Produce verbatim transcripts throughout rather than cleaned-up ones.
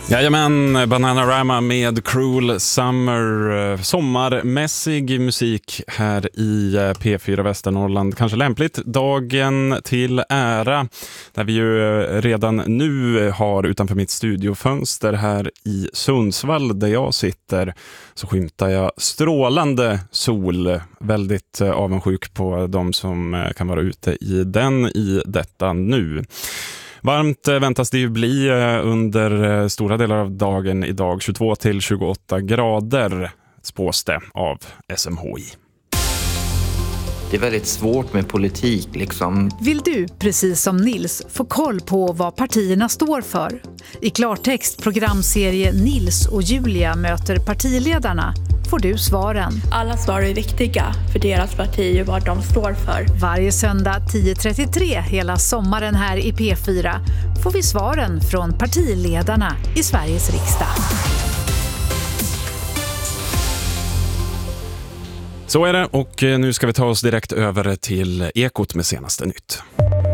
Jajamän, Bananarama med Cruel Summer, sommarmässig musik här i P fyra Västernorrland. Kanske lämpligt dagen till ära, där vi ju redan nu har utanför mitt studiofönster här i Sundsvall där jag sitter, så skymtar jag strålande sol. Väldigt avundsjuk på de som kan vara ute i den i detta nu. Varmt väntas det ju bli under stora delar av dagen idag, tjugotvå till tjugoåtta grader spås det av S M H I. Det är väldigt svårt med politik liksom. Vill du, precis som Nils, få koll på vad partierna står för? I klartext programserie Nils och Julia möter partiledarna får du svaren. Alla svar är viktiga för deras parti och vad de står för. Varje söndag tio trettiotre hela sommaren här i P fyra får vi svaren från partiledarna i Sveriges riksdag. Så är det, och nu ska vi ta oss direkt över till Ekot med senaste nytt.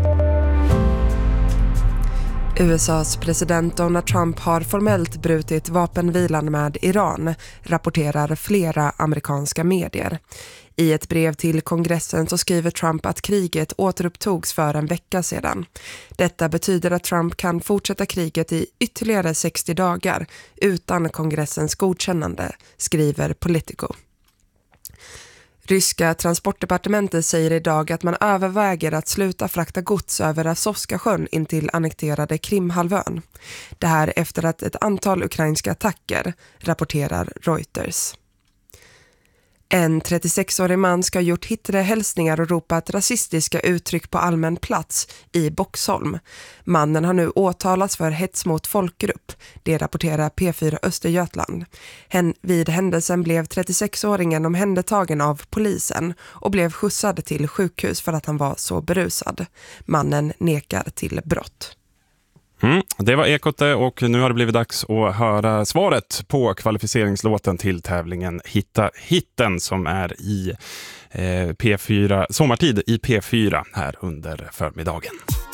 U S A:s president Donald Trump har formellt brutit vapenvilan med Iran, rapporterar flera amerikanska medier. I ett brev till kongressen så skriver Trump att kriget återupptogs för en vecka sedan. Detta betyder att Trump kan fortsätta kriget i ytterligare sextio dagar utan kongressens godkännande, skriver Politico. Ryska transportdepartementet säger idag att man överväger att sluta frakta gods över Azovska sjön in till annekterade Krimhalvön. Det här efter att ett antal ukrainska attacker, rapporterar Reuters. En trettiosexårig man ska ha gjort Hitlerhälsningar och ropat rasistiska uttryck på allmän plats i Boxholm. Mannen har nu åtalats för hets mot folkgrupp. Det rapporterar P fyra Östergötland. Hen, vid händelsen blev trettiosexåringen omhändertagen av polisen och blev skjutsad till sjukhus för att han var så berusad. Mannen nekar till brott. Mm, det var Ekot, och nu har det blivit dags att höra svaret på kvalificeringslåten till tävlingen Hitta hitten som är i eh, P fyra, sommartid i P fyra här under förmiddagen.